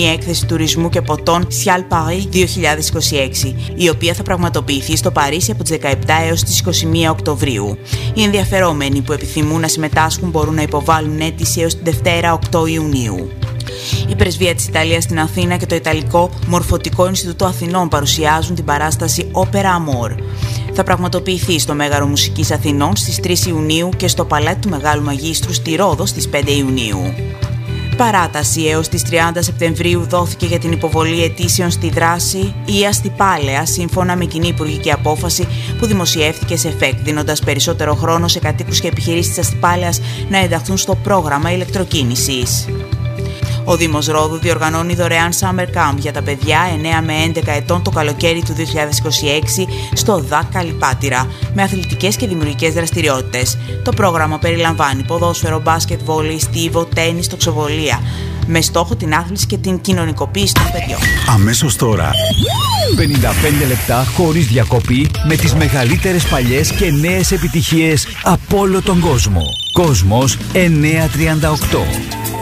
η έκθεση τουρισμού και ποτών Cial Paris 2026, η οποία θα πραγματοποιηθεί στο Παρίσι από τις 17 έως τις 21 Οκτωβρίου. Οι ενδιαφερόμενοι που επιθυμούν να συμμετάσχουν μπορούν να υποβάλουν αίτηση έως την Δευτέρα 8 Ιουνίου. Η Πρεσβεία της Ιταλίας στην Αθήνα και το Ιταλικό Μορφωτικό Ινστιτούτο Αθηνών παρουσιάζουν την παράσταση Opera Amor. Θα πραγματοποιηθεί στο Μέγαρο Μουσικής Αθηνών στις 3 Ιουνίου και στο Παλάτι του Μεγάλου Μαγίστρου στη Ρόδο στις 5 Ιουνίου. Παράταση έως τις 30 Σεπτεμβρίου δόθηκε για την υποβολή αιτήσεων στη δράση ή Αστυπάλαια, σύμφωνα με κοινή υπουργική απόφαση που δημοσιεύθηκε σε ΕΦΕΚ, δίνοντας περισσότερο χρόνο σε κατοίκους και επιχειρήσεις της Αστυπάλαιας να ενταχθούν στο πρόγραμμα ηλεκτροκίνησης. Ο Δήμος Ρόδου διοργανώνει δωρεάν Summer Camp για τα παιδιά 9 με 11 ετών το καλοκαίρι του 2026 στο ΔΑΚ Καλυπάτηρα, με αθλητικές και δημιουργικές δραστηριότητες. Το πρόγραμμα περιλαμβάνει ποδόσφαιρο, μπάσκετ, βόλεϊ, στίβο, τένις, τοξοβολία, με στόχο την άθληση και την κοινωνικοποίηση των παιδιών. Αμέσως τώρα, 55 λεπτά χωρίς διακοπή με τις μεγαλύτερες παλιές και νέες επιτυχίες από όλο τον κόσμο. Κόσμος 938.